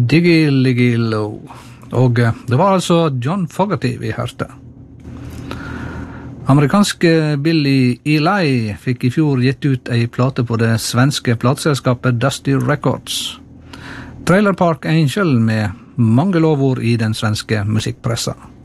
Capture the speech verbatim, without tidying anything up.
Diggy Liggy Low. Og det var altså John Fogerty vi hørte. Amerikanske Billy Eli fikk i fjor gitt ut ei plate på det svenske plateselskapet Dusty Records. Trailer Park Angel med mange lovord i den svenske musikkpressa.